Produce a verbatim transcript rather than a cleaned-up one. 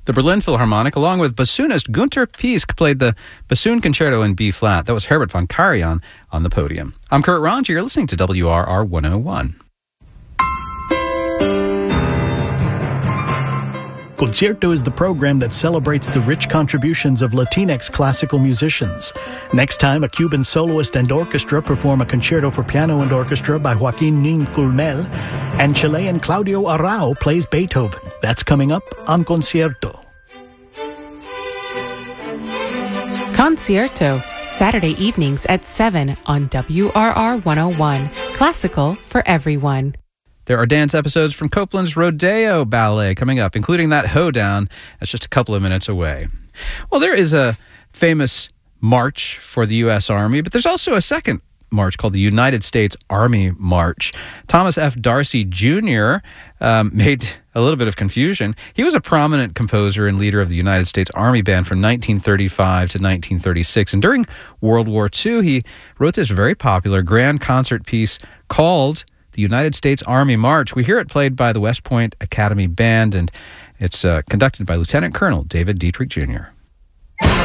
The Berlin Philharmonic, along with bassoonist Günter Piesk, played the bassoon concerto in B-flat. That was Herbert von Karajan on the podium. I'm Kurt Ronge. You're listening to W R R one oh one. Concierto is the program that celebrates the rich contributions of Latinx classical musicians. Next time, a Cuban soloist and orchestra perform a concerto for piano and orchestra by Joaquin Nin Culmel, and Chilean Claudio Arrau plays Beethoven. That's coming up on Concierto. Concierto, Saturday evenings at seven on W R R one oh one. Classical for everyone. There are dance episodes from Copeland's Rodeo Ballet coming up, including that hoedown that's just a couple of minutes away. Well, there is a famous march for the U S Army, but there's also a second march called the United States Army March. Thomas F. Darcy Junior um, made a little bit of confusion. He was a prominent composer and leader of the United States Army Band from nineteen thirty-five to nineteen thirty-six. And during World War Two, he wrote this very popular grand concert piece called the United States Army March. We hear it played by the West Point Academy Band, and it's uh, conducted by Lieutenant Colonel David Dietrich Junior